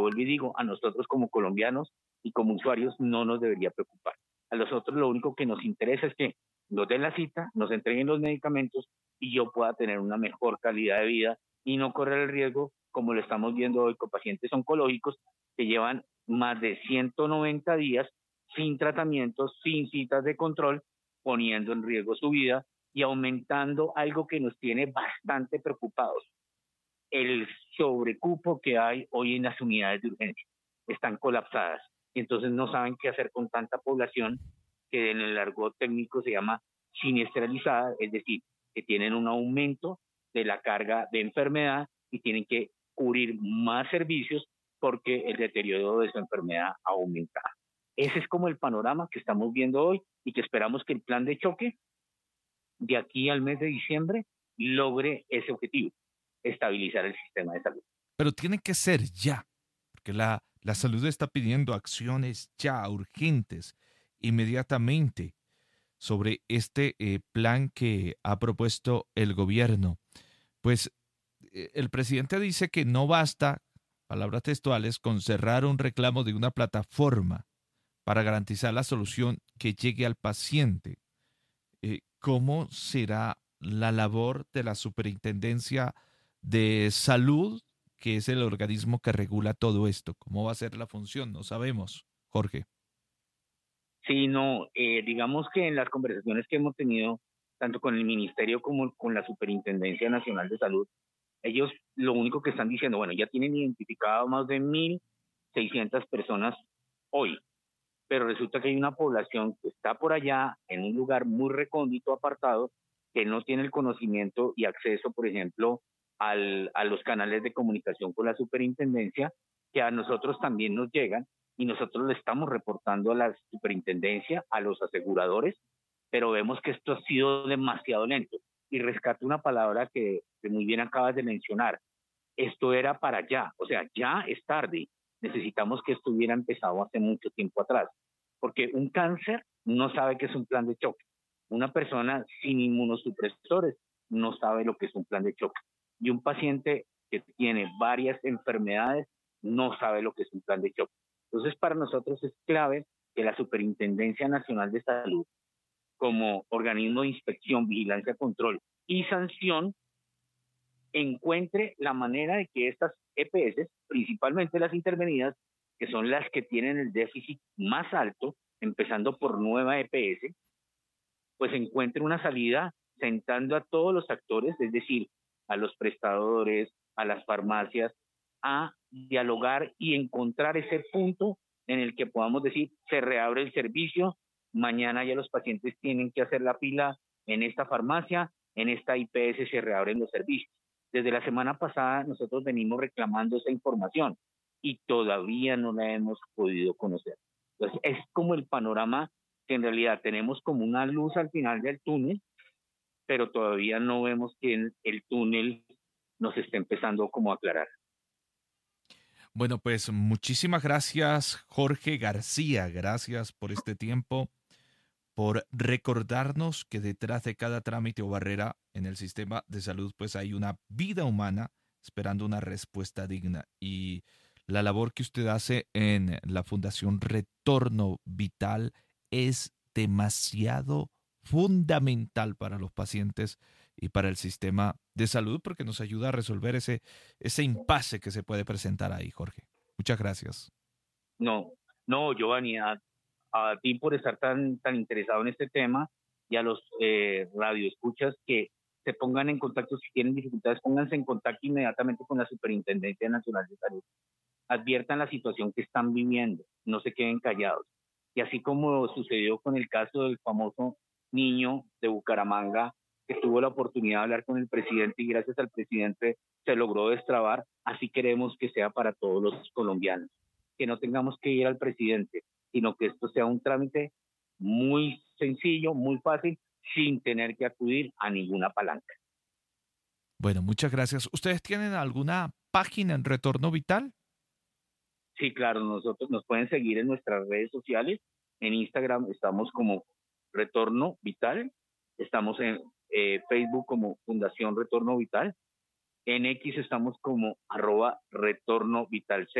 vuelvo y digo, a nosotros como colombianos y como usuarios no nos debería preocupar. A nosotros lo único que nos interesa es que nos den la cita, nos entreguen los medicamentos y yo pueda tener una mejor calidad de vida y no correr el riesgo, como lo estamos viendo hoy con pacientes oncológicos que llevan más de 190 días sin tratamientos, sin citas de control, poniendo en riesgo su vida y aumentando algo que nos tiene bastante preocupados, el sobrecupo que hay hoy en las unidades de urgencia. Están colapsadas y entonces no saben qué hacer con tanta población que en el argot técnico se llama siniestralizada, es decir, que tienen un aumento de la carga de enfermedad y tienen que cubrir más servicios porque el deterioro de su enfermedad aumenta. Ese es como el panorama que estamos viendo hoy y que esperamos que el plan de choque de aquí al mes de diciembre logre ese objetivo, estabilizar el sistema de salud. Pero tiene que ser ya, porque la salud está pidiendo acciones ya, urgentes, inmediatamente, sobre este plan que ha propuesto el gobierno. Pues el presidente dice que no basta, palabras textuales, con cerrar un reclamo de una plataforma para garantizar la solución que llegue al paciente. ¿Cómo será la labor de la Superintendencia de Salud, que es el organismo que regula todo esto? ¿Cómo va a ser la función? No sabemos, Jorge. Sí, no, digamos que en las conversaciones que hemos tenido, tanto con el Ministerio como con la Superintendencia Nacional de Salud, ellos lo único que están diciendo, bueno, ya tienen identificado más de 1.600 personas hoy, pero resulta que hay una población que está por allá en un lugar muy recóndito, apartado, que no tiene el conocimiento y acceso, por ejemplo, a los canales de comunicación con la superintendencia, que a nosotros también nos llegan y nosotros le estamos reportando a la superintendencia, a los aseguradores, pero vemos que esto ha sido demasiado lento. Y rescato una palabra que muy bien acabas de mencionar, esto era para ya, o sea, ya es tarde. Necesitamos que esto hubiera empezado hace mucho tiempo atrás, porque un cáncer no sabe qué es un plan de choque. Una persona sin inmunosupresores no sabe lo que es un plan de choque. Y un paciente que tiene varias enfermedades no sabe lo que es un plan de choque. Entonces, para nosotros es clave que la Superintendencia Nacional de Salud, como organismo de inspección, vigilancia, control y sanción, encuentre la manera de que estas EPS, principalmente las intervenidas, que son las que tienen el déficit más alto, empezando por nueva EPS, pues encuentre una salida sentando a todos los actores, es decir, a los prestadores, a las farmacias, a dialogar y encontrar ese punto en el que podamos decir, se reabre el servicio, mañana ya los pacientes tienen que hacer la fila en esta farmacia, en esta IPS se reabren los servicios. Desde la semana pasada nosotros venimos reclamando esa información y todavía no la hemos podido conocer. Entonces es como el panorama que en realidad tenemos como una luz al final del túnel, pero todavía no vemos que el túnel nos esté empezando como a aclarar. Bueno, pues muchísimas gracias, Jorge García. Gracias por este tiempo, por recordarnos que detrás de cada trámite o barrera en el sistema de salud, pues hay una vida humana esperando una respuesta digna. Y la labor que usted hace en la Fundación Retorno Vital es demasiado fundamental para los pacientes y para el sistema de salud porque nos ayuda a resolver ese impasse que se puede presentar ahí, Jorge. Muchas gracias. No, no, Giovanni, a ti por estar tan interesado en este tema y a los radioescuchas que se pongan en contacto, si tienen dificultades, pónganse en contacto inmediatamente con la Superintendencia Nacional de Salud. Adviertan la situación que están viviendo, no se queden callados. Y así como sucedió con el caso del famoso niño de Bucaramanga que tuvo la oportunidad de hablar con el presidente y gracias al presidente se logró destrabar, así queremos que sea para todos los colombianos, que no tengamos que ir al presidente, sino que esto sea un trámite muy sencillo, muy fácil, sin tener que acudir a ninguna palanca. Bueno, muchas gracias. ¿Ustedes tienen alguna página en Retorno Vital? Sí, claro, nosotros nos pueden seguir en nuestras redes sociales. En Instagram estamos como Retorno Vital, estamos en Facebook como Fundación Retorno Vital, en X estamos como @Retorno Vital.